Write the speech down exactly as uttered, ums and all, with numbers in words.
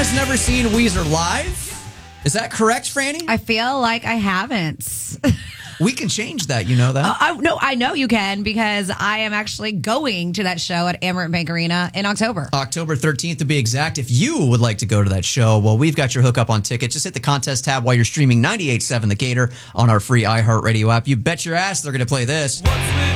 has never seen Weezer live. Is that correct, Franny? I feel like I haven't. We can change that, you know that? Uh, I, no, I know you can because I am actually going to that show at Amerant Bank Arena in October. October thirteenth to be exact. If you would like to go to that show, well, we've got your hookup on tickets. Just hit the contest tab while you're streaming ninety-eight point seven The Gator on our free iHeartRadio app. You bet your ass they're going to play this.